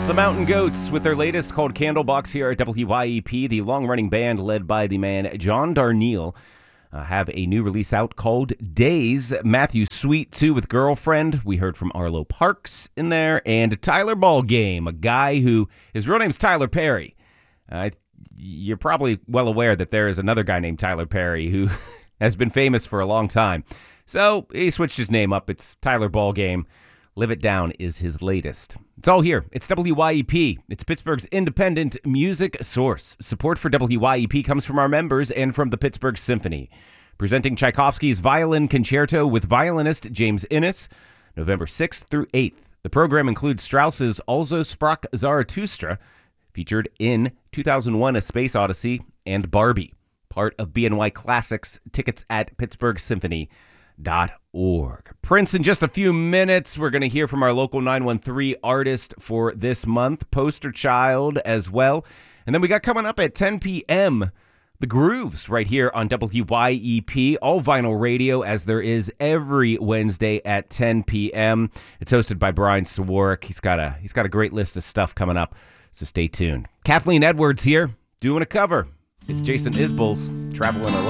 The Mountain Goats with their latest called Candlebox here at WYEP. The long-running band led by the man John Darnielle have a new release out called Days. Matthew Sweet, too, with Girlfriend. We heard from Arlo Parks in there. And Tyler Ballgame, a guy who, his real name's Tyler Perry. You're probably well aware that there is another guy named Tyler Perry who has been famous for a long time. So he switched his name up. It's Tyler Ballgame. Live It Down is his latest. It's all here. It's WYEP. It's Pittsburgh's independent music source. Support for WYEP comes from our members and from the Pittsburgh Symphony. Presenting Tchaikovsky's Violin Concerto with violinist James Innes, November 6th through 8th. The program includes Strauss's Also Sprach Zarathustra, featured in 2001 A Space Odyssey, and Barbie. Part of BNY Classics. Tickets at pittsburghsymphony.org. Prince in just a few minutes. We're going to hear from our local 913 artist for this month, Poster Child as well. And then we got coming up at 10 p.m., The Grooves right here on WYEP, all vinyl radio, as there is every Wednesday at 10 p.m. It's hosted by Brian Sawarek. He's got a great list of stuff coming up, so stay tuned. Kathleen Edwards here doing a cover. It's Jason Isbell's Traveling Alone.